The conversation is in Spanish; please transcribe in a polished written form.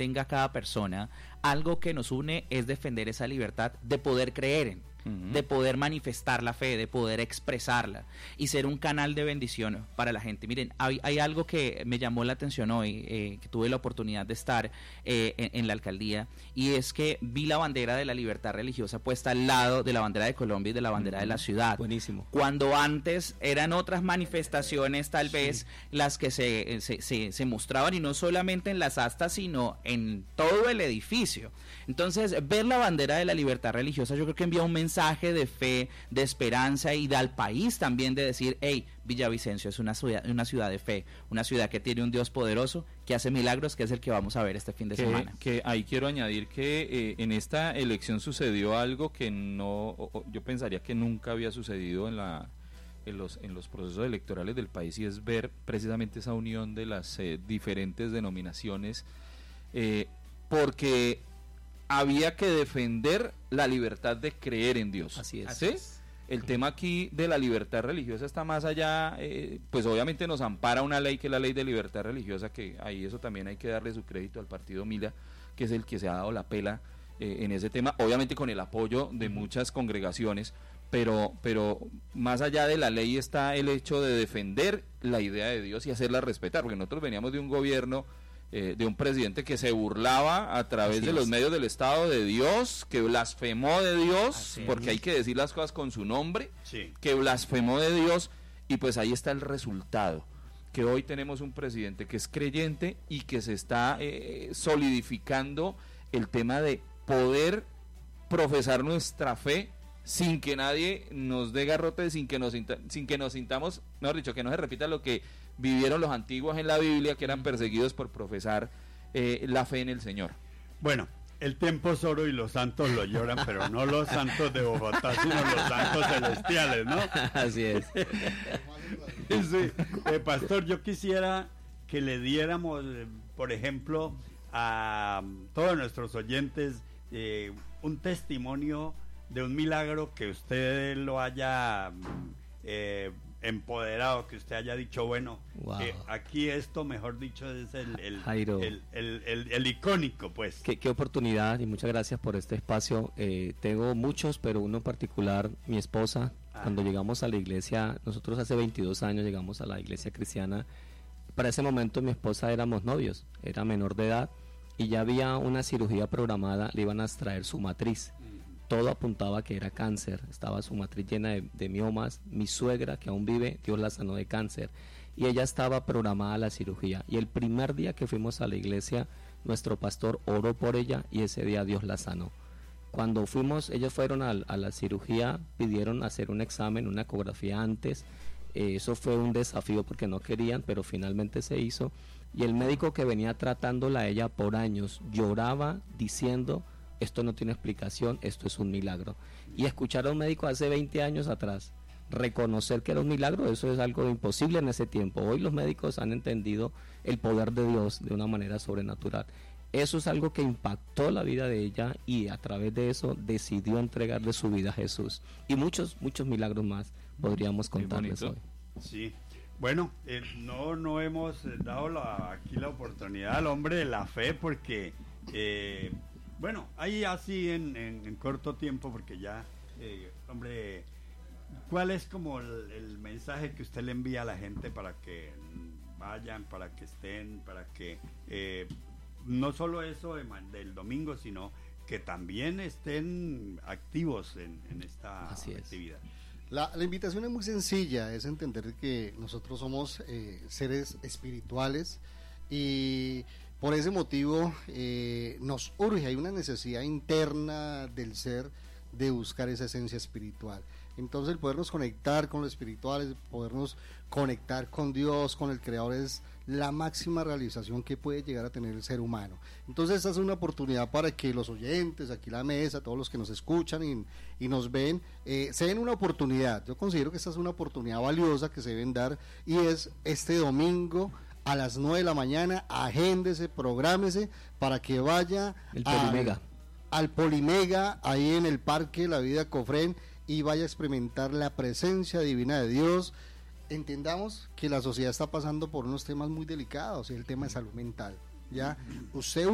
tenga cada persona, algo que nos une es defender esa libertad de poder creer en, de poder manifestar la fe, de poder expresarla y ser un canal de bendición para la gente. Miren, hay algo que me llamó la atención hoy, que tuve la oportunidad de estar en la alcaldía, y es que vi la bandera de la libertad religiosa puesta al lado de la bandera de Colombia y de la bandera de la ciudad. Buenísimo. Cuando antes eran otras manifestaciones tal vez las que se mostraban, y no solamente en las astas, sino en todo el edificio. Entonces, ver la bandera de la libertad religiosa, yo creo que envía un mensaje de fe, de esperanza, y da al país también de decir, hey, Villavicencio es una ciudad de fe, una ciudad que tiene un Dios poderoso, que hace milagros, que es el que vamos a ver este fin de semana. Que ahí quiero añadir que en esta elección sucedió algo que yo pensaría que nunca había sucedido en los procesos electorales del país, y es ver precisamente esa unión de las diferentes denominaciones, porque había que defender la libertad de creer en Dios. Así es. ¿Sí? El tema aquí de la libertad religiosa está más allá, pues obviamente nos ampara una ley, que es la ley de libertad religiosa, que ahí eso también hay que darle su crédito al partido Mila, que es el que se ha dado la pela en ese tema, obviamente con el apoyo de muchas congregaciones, pero más allá de la ley está el hecho de defender la idea de Dios y hacerla respetar, porque nosotros veníamos de un gobierno, de un presidente que se burlaba a través de los medios del Estado de Dios, que blasfemó de Dios, porque hay que decir las cosas con su nombre, que blasfemó de Dios, y pues ahí está el resultado, que hoy tenemos un presidente que es creyente y que se está solidificando el tema de poder profesar nuestra fe sin que nadie nos dé garrote, sin que nos sintamos, mejor dicho, que no se repita lo que vivieron los antiguos en la Biblia, que eran perseguidos por profesar la fe en el Señor. Bueno, el tiempo es oro y los santos lo lloran, pero no los santos de Bogotá, sino los santos celestiales, ¿no? Así es. Sí. Pastor, yo quisiera que le diéramos, por ejemplo, a todos nuestros oyentes un testimonio de un milagro que usted lo haya empoderado, que usted haya dicho, bueno, wow, aquí esto, mejor dicho, es Jairo, el icónico, pues. Qué oportunidad, y muchas gracias por este espacio. Tengo muchos, pero uno en particular, mi esposa, cuando llegamos a la iglesia, nosotros hace 22 años llegamos a la iglesia cristiana. Para ese momento mi esposa éramos novios, era menor de edad, y ya había una cirugía programada, le iban a extraer su matriz. Todo apuntaba que era cáncer, estaba su matriz llena de miomas. Mi suegra, que aún vive, Dios la sanó de cáncer, y ella estaba programada a la cirugía, y el primer día que fuimos a la iglesia, nuestro pastor oró por ella, y ese día Dios la sanó. Cuando fuimos, ellos fueron a la cirugía, pidieron hacer un examen, una ecografía antes. Eso fue un desafío porque no querían, pero finalmente se hizo, y el médico que venía tratándola a ella por años lloraba diciendo, esto no tiene explicación, esto es un milagro. Y escuchar a un médico hace 20 años atrás reconocer que era un milagro, eso es algo imposible en ese tiempo. Hoy los médicos han entendido el poder de Dios de una manera sobrenatural. Eso es algo que impactó la vida de ella, y a través de eso decidió entregarle su vida a Jesús. Y muchos milagros más podríamos contarles hoy. Sí. Bueno, no hemos dado aquí la oportunidad al hombre de la fe, porque bueno, ahí así en corto tiempo, porque ya, hombre, ¿cuál es como el mensaje que usted le envía a la gente para que vayan, para que estén, para que no solo eso del domingo, sino que también estén activos en esta actividad? La invitación es muy sencilla, es entender que nosotros somos seres espirituales, y por ese motivo nos urge, hay una necesidad interna del ser de buscar esa esencia espiritual. Entonces el podernos conectar con lo espiritual, el podernos conectar con Dios, con el Creador, es la máxima realización que puede llegar a tener el ser humano. Entonces esta es una oportunidad para que los oyentes, aquí la mesa, todos los que nos escuchan y nos ven, se den una oportunidad. Yo considero que esta es una oportunidad valiosa que se deben dar, y es este domingo a las 9 de la mañana. Agéndese, prográmese para que vaya al Polimega, ahí en el Parque La Vida Cofrén, y vaya a experimentar la presencia divina de Dios. Entendamos que la sociedad está pasando por unos temas muy delicados, y el tema de salud mental. Ya usted